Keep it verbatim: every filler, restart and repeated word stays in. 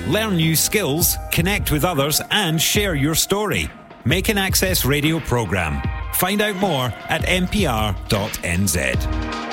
Learn new skills, connect with others and share your story. Make an Access Radio programme. Find out more at n p r dot n z.